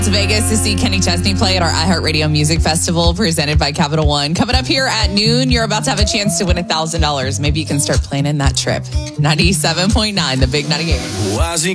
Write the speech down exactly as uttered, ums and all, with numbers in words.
Vegas to see Kenny Chesney play at our iHeartRadio Music Festival presented by Capital One. Coming up here at noon, you're about to have a chance to win one thousand dollars. Maybe you can start planning that trip. ninety-seven point nine, The Big ninety-eight.